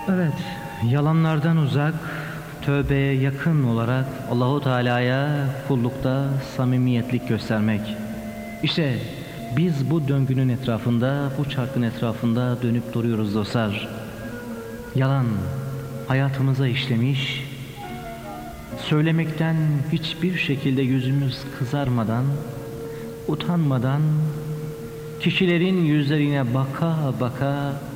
Evet, yalanlardan uzak, tövbeye yakın olarak Allahu Teala'ya kullukta samimiyetlik göstermek. İşte biz bu döngünün etrafında, bu çarkın etrafında dönüp duruyoruz dostlar. Yalan hayatımıza işlemiş, söylemekten hiçbir şekilde yüzümüz kızarmadan, utanmadan, kişilerin yüzlerine baka baka